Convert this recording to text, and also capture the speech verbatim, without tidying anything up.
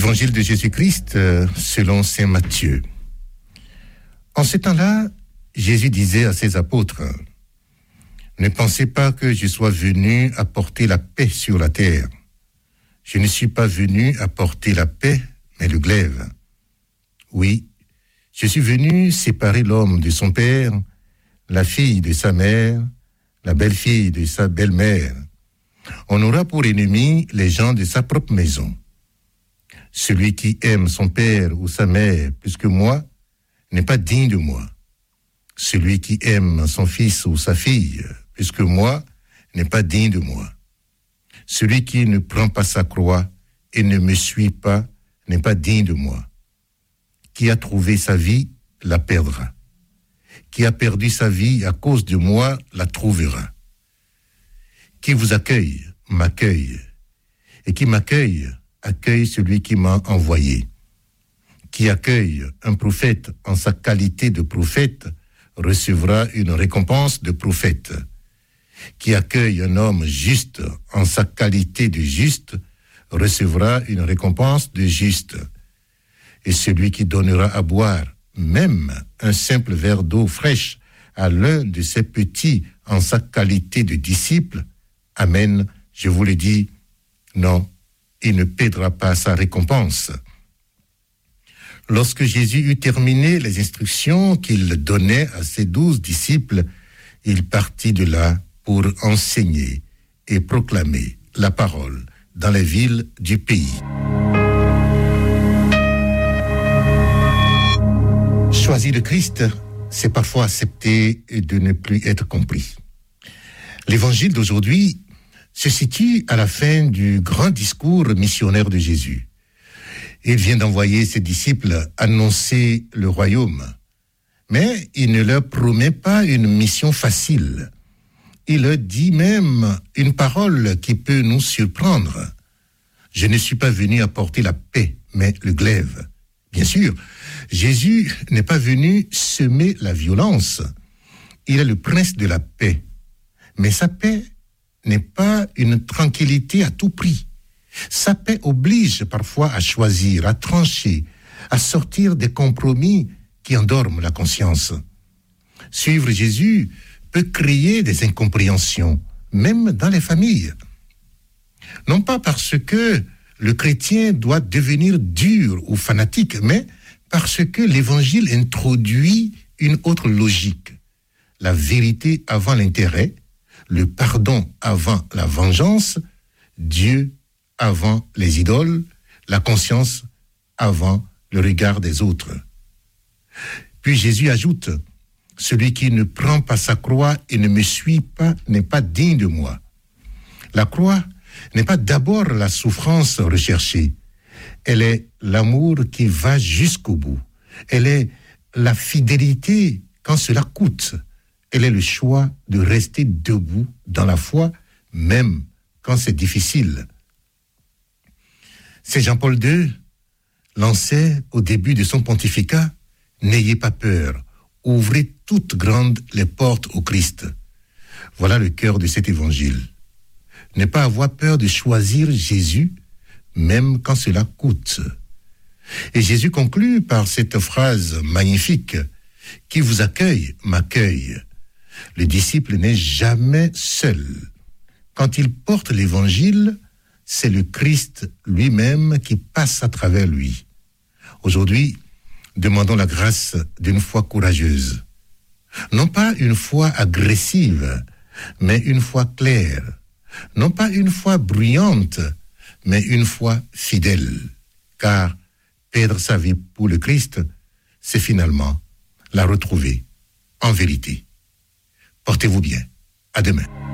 Évangile de Jésus-Christ euh, selon saint Matthieu. En ce temps-là, Jésus disait à ses apôtres, « Ne pensez pas que je sois venu apporter la paix sur la terre. Je ne suis pas venu apporter la paix, mais le glaive. Oui, je suis venu séparer l'homme de son père, la fille de sa mère, la belle-fille de sa belle-mère. On aura pour ennemis les gens de sa propre maison. Celui qui aime son père ou sa mère plus que moi n'est pas digne de moi. Celui qui aime son fils ou sa fille plus que moi n'est pas digne de moi. Celui qui ne prend pas sa croix et ne me suit pas n'est pas digne de moi. Qui a trouvé sa vie la perdra. Qui a perdu sa vie à cause de moi la trouvera. Qui vous accueille m'accueille. Et qui m'accueille accueille celui qui m'a envoyé. Qui accueille un prophète en sa qualité de prophète recevra une récompense de prophète. Qui accueille un homme juste en sa qualité de juste recevra une récompense de juste. Et celui qui donnera à boire même un simple verre d'eau fraîche à l'un de ses petits en sa qualité de disciple, amen, je vous le dis, non, il ne perdra pas sa récompense. Lorsque Jésus eut terminé les instructions qu'il donnait à ses douze disciples, il partit de là pour enseigner et proclamer la parole dans les villes du pays. Choisir le Christ, c'est parfois accepter de ne plus être compris. L'évangile d'aujourd'hui se situe à la fin du grand discours missionnaire de Jésus. Il vient d'envoyer ses disciples annoncer le royaume, mais il ne leur promet pas une mission facile. Il leur dit même une parole qui peut nous surprendre. « Je ne suis pas venu apporter la paix, mais le glaive. » Bien sûr, Jésus n'est pas venu semer la violence. Il est le prince de la paix. Mais sa paix n'est pas une tranquillité à tout prix. Sa paix oblige parfois à choisir, à trancher, à sortir des compromis qui endorment la conscience. Suivre Jésus peut créer des incompréhensions, même dans les familles. Non pas parce que le chrétien doit devenir dur ou fanatique, mais parce que l'Évangile introduit une autre logique. La vérité avant l'intérêt, le pardon avant la vengeance, Dieu avant les idoles, la conscience avant le regard des autres. Puis Jésus ajoute, « Celui qui ne prend pas sa croix et ne me suit pas n'est pas digne de moi. » La croix n'est pas d'abord la souffrance recherchée. Elle est l'amour qui va jusqu'au bout. Elle est la fidélité quand cela coûte. Elle est le choix de rester debout dans la foi, même quand c'est difficile. C'est Jean-Paul deux lançait au début de son pontificat, « N'ayez pas peur, ouvrez toutes grandes les portes au Christ. » Voilà le cœur de cet évangile. Ne pas avoir peur de choisir Jésus, même quand cela coûte. Et Jésus conclut par cette phrase magnifique, « Qui vous accueille, m'accueille. » Le disciple n'est jamais seul. Quand il porte l'évangile, c'est le Christ lui-même qui passe à travers lui. Aujourd'hui, demandons la grâce d'une foi courageuse. Non pas une foi agressive, mais une foi claire. Non pas une foi bruyante, mais une foi fidèle. Car perdre sa vie pour le Christ, c'est finalement la retrouver en vérité. Portez-vous bien. À demain.